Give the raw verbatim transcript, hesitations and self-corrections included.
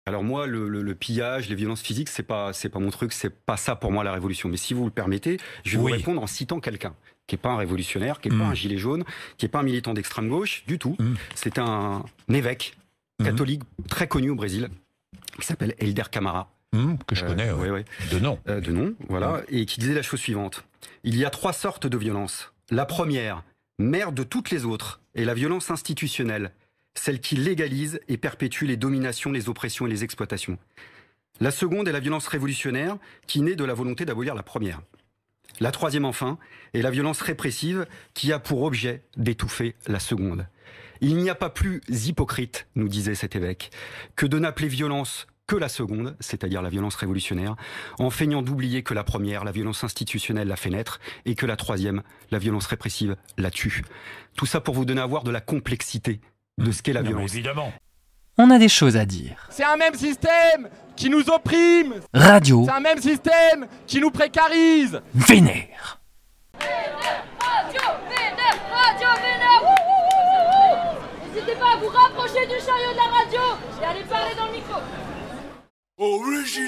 Alors moi, le, le, le pillage, les violences physiques, c'est pas, c'est pas mon truc, c'est pas ça pour moi la révolution. Mais si vous le permettez, je vais Oui. vous répondre en citant quelqu'un qui n'est pas un révolutionnaire, qui n'est Mmh. pas un gilet jaune, qui n'est pas un militant d'extrême gauche du tout. Mmh. C'est un, un évêque Mmh. catholique très connu au Brésil, qui s'appelle Helder Camara. Mmh, que je connais, Euh, ouais. ouais, ouais. De nom. Euh, de nom, voilà, et qui disait la chose suivante. Il y a trois sortes de violences. La première, mère de toutes les autres, est la violence institutionnelle, celle qui légalise et perpétue les dominations, les oppressions et les exploitations. La seconde est la violence révolutionnaire, qui naît de la volonté d'abolir la première. La troisième, enfin, est la violence répressive, qui a pour objet d'étouffer la seconde. Il n'y a pas plus hypocrite, nous disait cet évêque, que de n'appeler violence que la seconde, c'est-à-dire la violence révolutionnaire, en feignant d'oublier que la première, la violence institutionnelle, la fait naître, et que la troisième, la violence répressive, la tue. Tout ça pour vous donner à voir de la complexité de ce qu'est la Non, mais violence. évidemment. On a des choses à dire. C'est un même système qui nous opprime. Radio C'est un même système qui nous précarise. vénère. Radio Vénère, Radio Vénère, wouh, wouh, wouh, wouh. N'hésitez pas à vous rapprocher du chariot de la radio et à aller parler dans le micro. Original.